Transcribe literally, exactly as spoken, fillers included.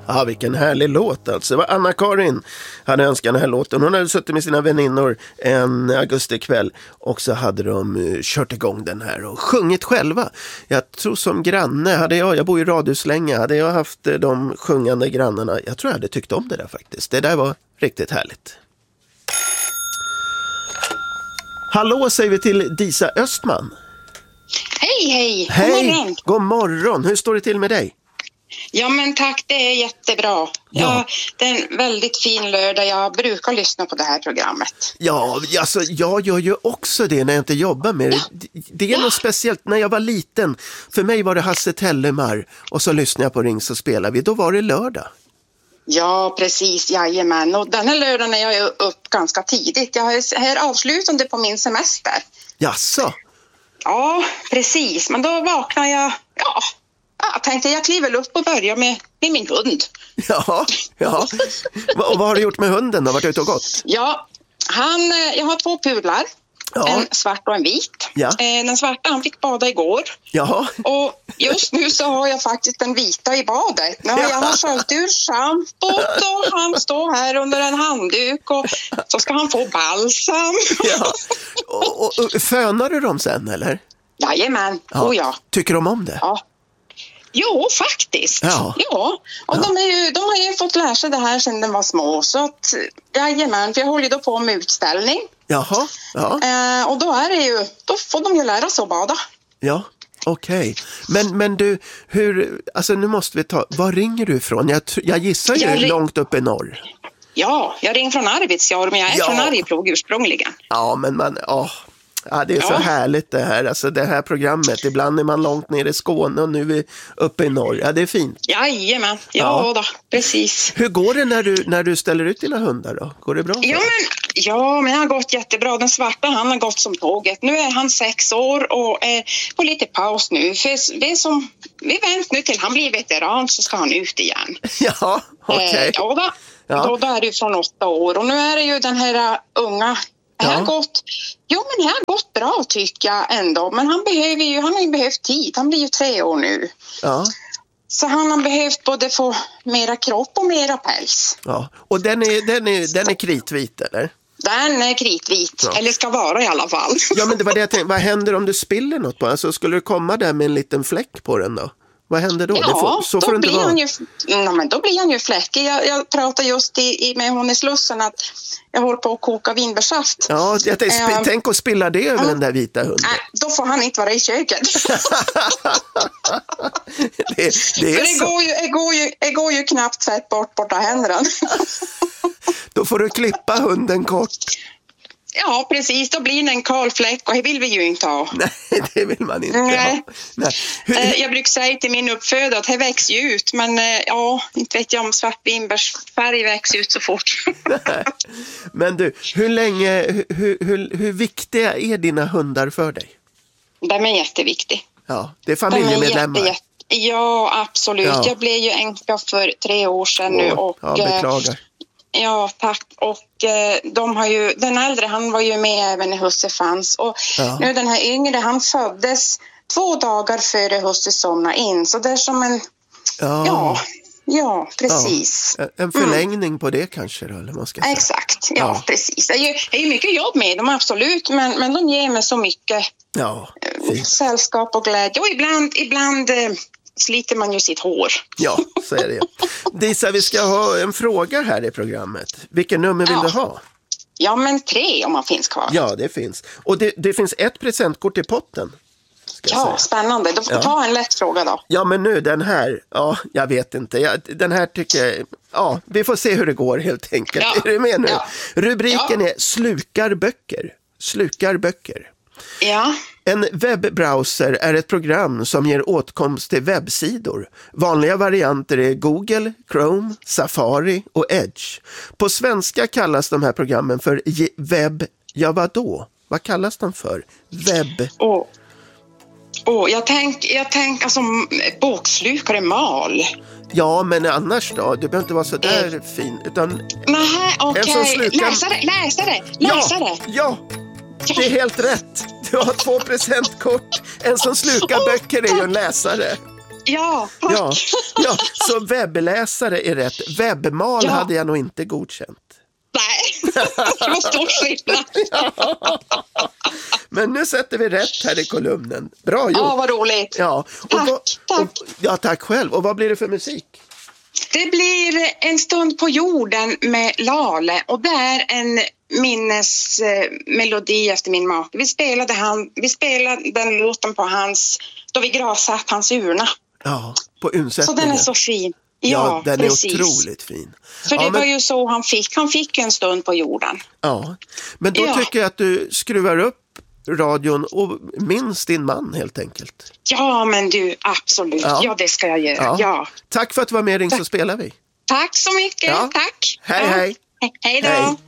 Ja, vilken härlig låt alltså. Det var Anna-Karin hade önskat den här låten. Hon hade suttit med sina väninnor en augustikväll och så hade de uh, kört igång den här och sjungit själva. Jag tror som granne, hade jag, jag bor i radhus länge, hade jag haft uh, de sjungande grannarna, jag tror jag hade tyckt om det där faktiskt. Det där var riktigt härligt. Hallå säger vi till Disa Östman. Hej, hej. Hej, god morgon. God morgon. Hur står det till med dig? Ja men tack, det är jättebra. Ja. Ja, det är en väldigt fin lördag. Jag brukar lyssna på det här programmet. Ja, alltså jag gör ju också det när jag inte jobbar med det. Ja. Det är ja. något speciellt. När jag var liten, för mig var det Hasse Tellemar och så lyssnade jag på Ring så spelar vi. Då var det lördag. Ja, precis. Jajamän. Och den här lördagen är jag upp ganska tidigt. Jag är här avslutande på min semester. Jaså? Ja, precis. Men då vaknar jag... Ja, jag tänkte jag kliver upp och börjar med, med min hund. Ja, ja. Och vad har du gjort med hunden då? Vart du ute och gått? Ja, han, jag har två pudlar. Ja. En svart och en vit. Ja. Den svarta han fick bada igår. Ja. Och just nu så har jag faktiskt den vita i badet. Nu har jag har sköljt ur schampot och han står här under en handduk och så ska han få balsam. Ja. Och, och, och fönar du dem sen eller? Jajamän, ja. Oh ja. Tycker de om det? Ja. Jo, faktiskt. Ja. Ja. Och ja. De, är ju, de har ju fått lära sig det här sedan de var små. Så att, jajamän, för jag håller ju då på med utställning. Jaha. Ja. Eh, och då är det ju, då får de ju lära sig att bada. Ja, okej. Okay. Men, men du, hur, alltså nu måste vi ta, var ringer du ifrån? Jag, jag gissar ju jag ring... långt upp i norr. Ja, jag ringer från Arvidsjaur, men jag är ja. från Arjeplog ursprungligen. Ja, men man, åh. Ja, det är ja. så härligt det här. Alltså det här programmet. Ibland är man långt ner i Skåne och nu är vi uppe i norr. Ja, det är fint. Jajamän. Ja, ja. Då, precis. Hur går det när du, när du ställer ut dina hundar då? Går det bra? Ja men, ja, men det har gått jättebra. Den svarta, han har gått som tåget. Nu är han sex år och är på lite paus nu. För det är som, vi väntar nu till han blir veteran så ska han ut igen. Ja, okej. Okay. Eh, ja, då, ja. Då, då är det ju från åtta år. Och nu är det ju den här uh, unga... Ja. Han har gått, jo men det har gått bra tycker jag ändå. Men han behöver ju, han har ju behövt tid. Han blir ju tre år nu. Ja. Så han har behövt både få mera kropp och mera päls. Ja. Och den är, den är, den är kritvit eller? Den är kritvit, ja. Eller ska vara i alla fall. Ja men det var det jag tänkte, vad händer om du spiller något på? Alltså skulle du komma där med en liten fläck på den då? Vad händer då? Ja, det får, så då, får det inte blir vara. Han ju, ja, men då blir han ju fläckig. Jag, jag pratade just i, i, med hon i Slussen att jag håller på att koka vinbärsaft. Ja, jag tänkte, sp- um, tänk att spilla det över uh, den där vita hunden. Nej, då får han inte vara i köket. det, det, är det, så. Går ju, det, går ju, det går ju knappt tvätt bort borta händerna. Då får du klippa hunden kort. Ja, precis. Då blir det en kalfläck och det vill vi ju inte ha. Nej, det vill man inte Nej. ha. Nej. Hur... Jag brukar säga till min uppfödare att det växer ju ut. Men ja, inte vet jag om svartvinbärsfärg växer ut så fort. Nej. Men du, hur länge, hur, hur, hur viktiga är dina hundar för dig? De är jätteviktiga. Ja, det är familjemedlemmar. Jätte, jätte, ja, absolut. Ja. Jag blev ju änka för tre år sedan Åh, nu. Och, ja, beklagar. Ja, tack. Och eh, de har ju, den äldre han var ju med även när husse fanns. Och ja. Nu den här yngre, han föddes två dagar före husse somnade in. Så det är som en, ja, ja, ja precis. Ja. En förlängning mm. på det kanske då, eller man ska säga. Exakt, ja, ja. precis. Det är, ju, det är ju mycket jobb med dem, absolut. Men, men de ger mig så mycket ja, eh, sällskap och glädje. Och ibland, ibland eh, sliter man ju sitt hår. Ja, så är det. Disa, vi ska ha en fråga här i programmet. Vilken nummer vill ja. du ha? Ja, men tre om man finns kvar. Ja, det finns. Och det, det finns ett presentkort i potten. Ja, säga. Spännande. Då får ja. ta en lätt fråga då. Ja, men nu den här. Ja, jag vet inte. Jag, den här tycker jag... Ja, vi får se hur det går helt enkelt. Ja. Är du med nu? Ja. Rubriken ja. är Slukar böcker. Slukar böcker. Ja. En webbrowser är ett program som ger åtkomst till webbsidor. Vanliga varianter är Google, Chrome, Safari och Edge. På svenska kallas de här programmen för webb... Ja, vadå? Vad kallas de för? Webb... Åh, oh, jag tänker jag tänk, alltså bokslukare mal. Ja, men annars då? Du behöver inte vara så där eh. fin. Utan nej, okej. Okay. Slukar... Läsare, läsare, läsare. Ja, ja, det är helt rätt. Du har två presentkort. En som slukar oh, böcker är ju en läsare. Ja, tack. Ja, ja, så webbläsare är rätt. Webbmal Ja. hade jag nog inte godkänt. Nej, det var stor skillnad. Ja. Men nu sätter vi rätt här i kolumnen. Bra gjort. Ja, vad roligt. Ja. Och Tack, vad, tack. Och, ja, tack själv. Och vad blir det för musik? Det blir En stund på jorden med Lale och det är en minnesmelodi efter min make. Vi spelade, han, vi spelade den låten på hans, då vi gravsatt hans urna. Ja, på Så undsättningen. den är så fin. Ja, Ja, den precis. är otroligt fin. För det ja, men, var ju så han fick. Han fick en stund på jorden. ja, men då Ja. tycker jag att du skruvar upp radion och minns din man helt enkelt. Ja, men du, absolut. Ja. Ja, det ska jag göra. Ja. Ja. Tack för att du var med, Ring så spelar vi. Tack så mycket. Ja. Tack. Hej, Ja. hej. He- Hej då. Hej.